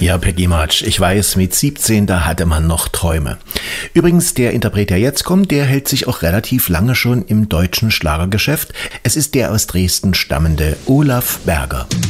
Ja, Peggy March, ich weiß, mit 17, da hatte man noch Träume. Übrigens, der Interpret, der jetzt kommt, der hält sich auch relativ lange schon im deutschen Schlagergeschäft. Es ist der aus Dresden stammende Olaf Berger.